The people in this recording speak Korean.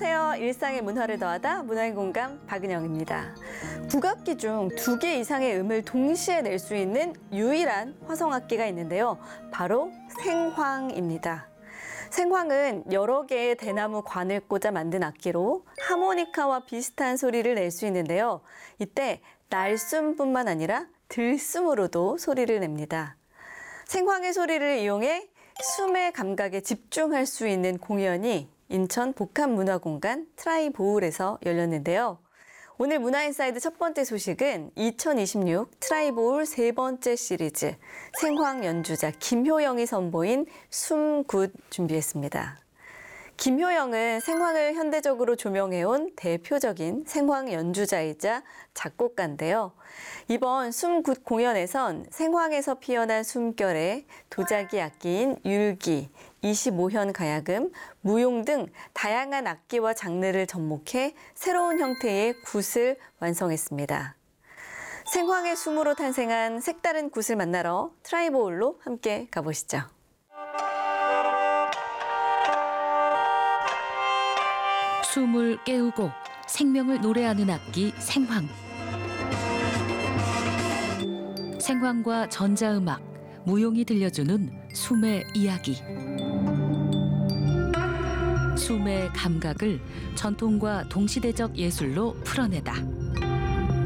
안녕하세요. 일상의 문화를 더하다 문화의 공감 박은영입니다. 국악기 중 2개 이상의 음을 동시에 낼 수 있는 유일한 화성악기가 있는데요. 바로 생황입니다. 생황은 여러 개의 대나무 관을 꽂아 만든 악기로 하모니카와 비슷한 소리를 낼 수 있는데요. 이때 날숨뿐만 아니라 들숨으로도 소리를 냅니다. 생황의 소리를 이용해 숨의 감각에 집중할 수 있는 공연이 인천 복합문화공간 트라이보울에서 열렸는데요. 오늘 문화인사이드 첫 번째 소식은 2026 트라이보울 세 번째 시리즈 생황 연주자 김효영이 선보인 숨굿 준비했습니다. 김효영은 생황을 현대적으로 조명해온 대표적인 생황 연주자이자 작곡가인데요. 이번 숨굿 공연에선 생황에서 피어난 숨결에 도자기 악기인 율기, 25현 가야금, 무용 등 다양한 악기와 장르를 접목해 새로운 형태의 굿을 완성했습니다. 생황의 숨으로 탄생한 색다른 굿을 만나러 트라이보울로 함께 가보시죠. 숨을 깨우고 생명을 노래하는 악기 생황. 생황과 전자음악, 무용이 들려주는 숨의 이야기. 숨의 감각을 전통과 동시대적 예술로 풀어내다.